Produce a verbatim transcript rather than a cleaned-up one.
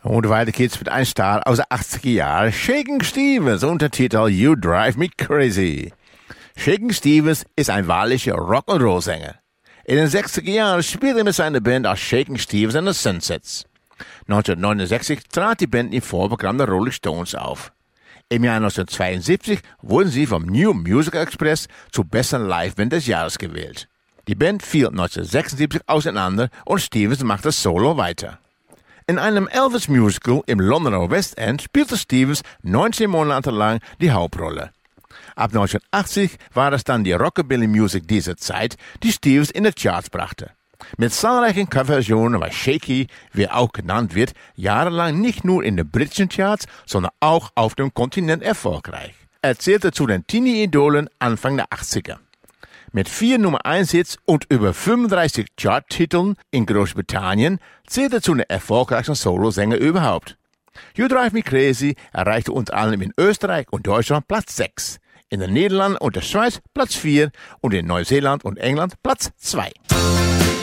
Und weiter geht's mit einem Star aus den achtziger Jahren, Shakin' Stevens, unter Titel You Drive Me Crazy. Shakin' Stevens ist ein wahrlicher Rock'n'Roll-Sänger. In den sechziger Jahren spielte er mit seiner Band als Shakin' Stevens and the Sunsets. neunzehnhundertneunundsechzig trat die Band im Vorprogramm der Rolling Stones auf. Im Jahr neunzehnhundertzweiundsiebzig wurden sie vom New Musical Express zur besten Liveband des Jahres gewählt. Die Band fiel neunzehnhundertsechsundsiebzig auseinander und Stevens machte Solo weiter. In einem Elvis-Musical im Londoner West End spielte Stevens neunzehn Monate lang die Hauptrolle. Ab neunzehnhundertachtzig war es dann die Rockabilly-Musik dieser Zeit, die Stevens in die Charts brachte. Mit zahlreichen Coverversionen war Shaky, wie er auch genannt wird, jahrelang nicht nur in den britischen Charts, sondern auch auf dem Kontinent erfolgreich. Er zählte zu den Teenie-Idolen Anfang der achtziger. Mit vier Nummer eins Hits und über fünfunddreißig Chart-Titeln in Großbritannien zählt er zu den erfolgreichsten Solosänger überhaupt. You Drive Me Crazy erreichte unter anderem in Österreich und Deutschland Platz sechs, in den Niederlanden und der Schweiz Platz vier und in Neuseeland und England Platz zwei.